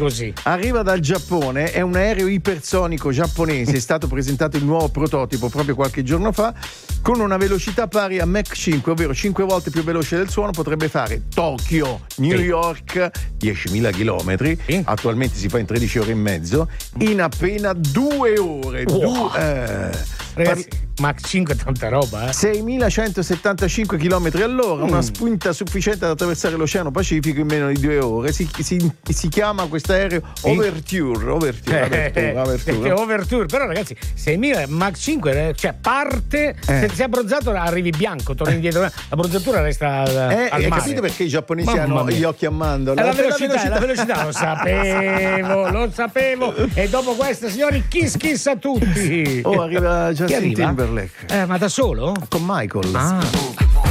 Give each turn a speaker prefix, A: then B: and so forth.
A: così.
B: Arriva dal Giappone, è un aereo ipersonico giapponese, è stato presentato il nuovo prototipo proprio qualche giorno fa, con una velocità pari a Mach 5, ovvero 5 volte più veloce del suono, potrebbe fare Tokyo, New York, 10.000 chilometri, attualmente si fa in 13 ore e mezzo, in appena 2 ore.
A: Ragazzi, Mach 5 è tanta roba,
B: 6.175 km all'ora, una spinta sufficiente ad attraversare l'Oceano Pacifico in meno di 2 ore. Si chiama questo aereo Overture.
A: Però ragazzi, 6.000 Mach 5, cioè parte, se ti sei abbronzato arrivi bianco, torni indietro, la bronzatura resta al mare.
B: Hai capito perché i giapponesi hanno gli occhi a mandorla?
A: La velocità, lo sapevo. E dopo questa, signori, kiss a tutti.
B: Arriva Justin Timberlake.
A: Ma da solo?
B: Con Michael.